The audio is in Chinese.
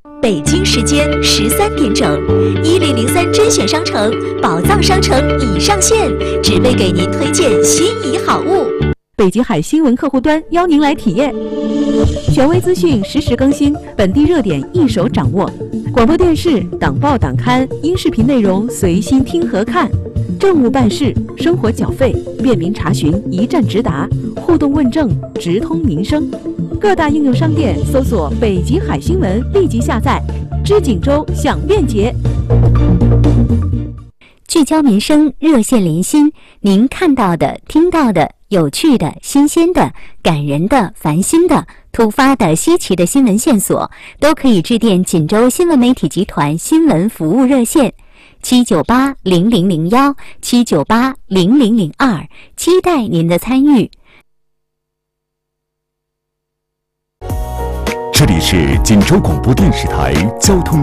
北京时间13点整，1003甄选商城宝藏商城已上线，只为给您推荐心仪好物。 北极海新闻客户端邀您来体验，权威资讯实时更新，本地热点一手掌握。广播电视、党报党刊、音视频内容随心听和看，政务办事、生活缴费便民查询，一站直达，互动问政，直通民生。各大应用商店搜索北极海新闻，立即下载。知锦州享便捷， 聚焦民生，热线连心。您看到的、听到的、有趣的、新鲜的、感人的、烦心的、突发的、稀奇的新闻线索，都可以致电锦州新闻媒体集团新闻服务热线7980001 7980002，期待您的参与。 这里是锦州广播电视台交通